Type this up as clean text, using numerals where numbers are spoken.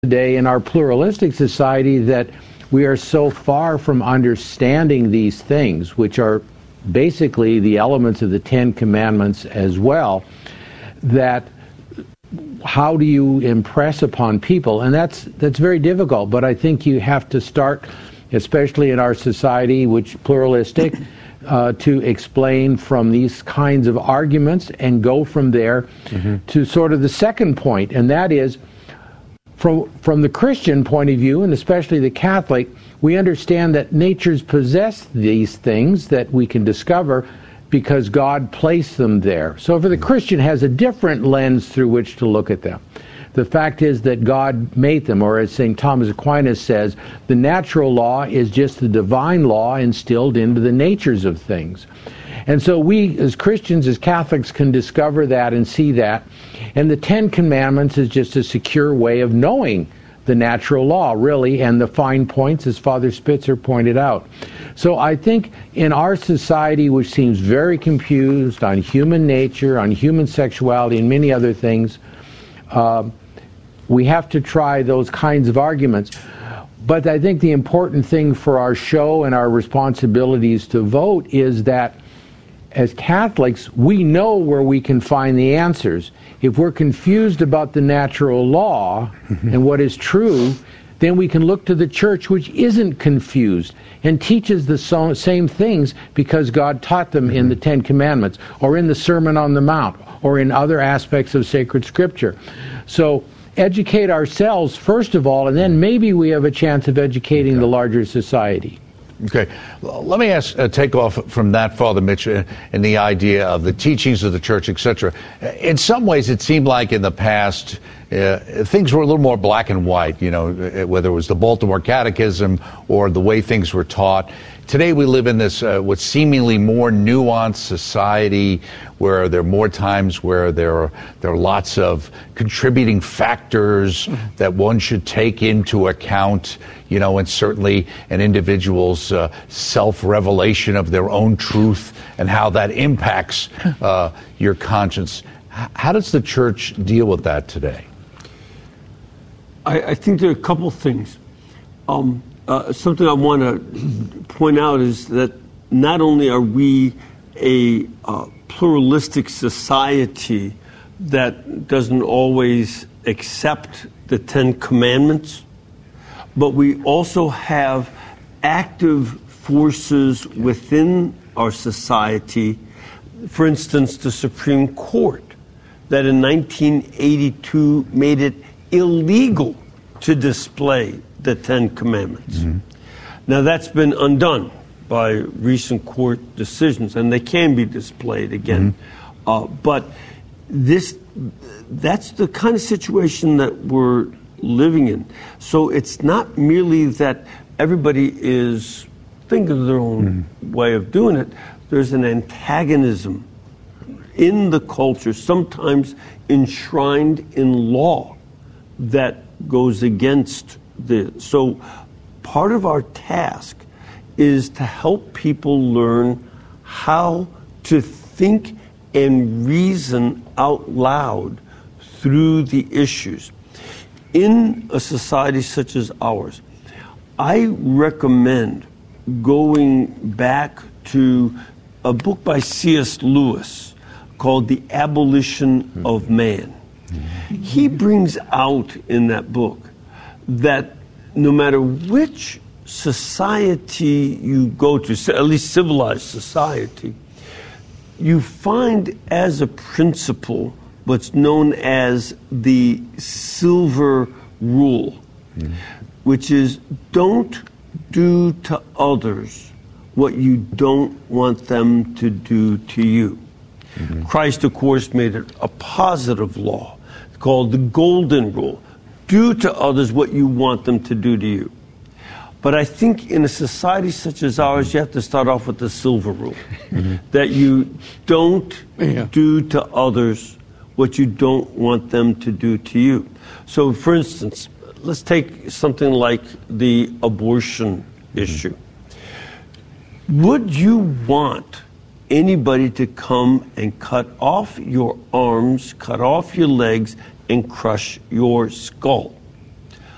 today in our pluralistic society that we are so far from understanding these things, which are basically the elements of the Ten Commandments as well, that how do you impress upon people? And that's very difficult, but I think you have to start, especially in our society, which pluralistic, to explain from these kinds of arguments and go from there to sort of the second point, and that is, from the Christian point of view, and especially the Catholic, we understand that natures possess these things that we can discover because God placed them there. So for the Christian has a different lens through which to look at them. The fact is that God made them, or as St. Thomas Aquinas says, the natural law is just the divine law instilled into the natures of things. And so we, as Christians, as Catholics, can discover that and see that. And the Ten Commandments is just a secure way of knowing the natural law, really, and the fine points, as Father Spitzer pointed out. So I think in our society, which seems very confused on human nature, on human sexuality, and many other things, we have to try those kinds of arguments. But I think the important thing for our show and our responsibilities to vote is that as Catholics, we know where we can find the answers. If we're confused about the natural law and what is true, then we can look to the Church, which isn't confused and teaches the same things because God taught them in the Ten Commandments or in the Sermon on the Mount or in other aspects of sacred Scripture. So educate ourselves first of all, and then maybe we have a chance of educating the larger society. Okay, let me take off from that, Father Mitch, and the idea of the teachings of the Church, etc. In some ways, it seemed like in the past, things were a little more black and white, whether it was the Baltimore Catechism or the way things were taught. Today we live in this what's seemingly more nuanced society where there are more times where there are lots of contributing factors that one should take into account, and certainly an individual's self-revelation of their own truth and how that impacts your conscience. How does the Church deal with that today? I think there are a couple things. Something I want to point out is that not only are we a pluralistic society that doesn't always accept the Ten Commandments, but we also have active forces within our society. For instance, the Supreme Court, that in 1982 made it illegal to display the Ten Commandments. Now that's been undone by recent court decisions, and they can be displayed again. But that's the kind of situation that we're living in. So it's not merely that everybody is thinking of their own way of doing it. There's an antagonism in the culture, sometimes enshrined in law, that goes against this. So part of our task is to help people learn how to think and reason out loud through the issues. In a society such as ours, I recommend going back to a book by C.S. Lewis called The Abolition of Man. He brings out in that book that no matter which society you go to, at least civilized society, you find as a principle what's known as the silver rule, which is don't do to others what you don't want them to do to you. Christ, of course, made it a positive law called the Golden Rule. Do to others what you want them to do to you. But I think in a society such as ours, you have to start off with the silver rule, that you don't do to others what you don't want them to do to you. So, for instance, let's take something like the abortion issue. Would you want anybody to come and cut off your arms, cut off your legs, and crush your skull?